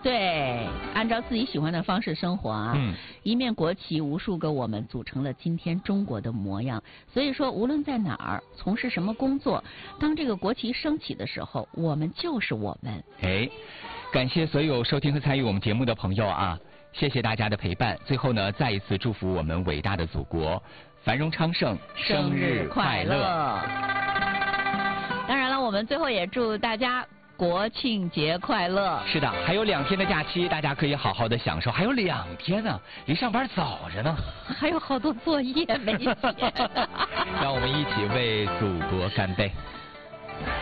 对，按照自己喜欢的方式生活啊。一面国旗，无数个我们组成了今天中国的模样。所以说，无论在哪儿从事什么工作，当这个国旗升起的时候，我们就是我们。 哎，感谢所有收听和参与我们节目的朋友啊！谢谢大家的陪伴。最后呢，再一次祝福我们伟大的祖国繁荣昌盛，生日快乐！ 当然了，我们最后也祝大家国庆节快乐！ 是的，还有2天的假期，大家可以好好的享受。还有2天呢，离上班早着呢。 还有好多作业没写。 让我们一起为祖国干杯！